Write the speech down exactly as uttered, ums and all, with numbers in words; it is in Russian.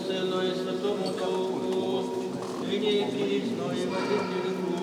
Сину, и Святому Духу, ныне и присно, и во веки